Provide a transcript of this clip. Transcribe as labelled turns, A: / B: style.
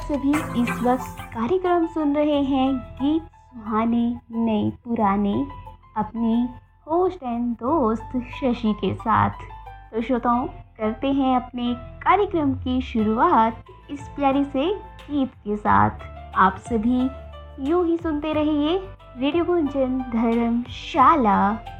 A: सभी इस वक्त कार्यक्रम सुन रहे हैं गीत सुहाने नए पुराने अपनी होस्ट एंड दोस्त शशि के साथ। तो श्रोताओं, करते हैं अपने कार्यक्रम की शुरुआत इस प्यारी से गीत के साथ। आप सभी यूं ही सुनते रहिए रेडियो गुंजन धर्मशाला।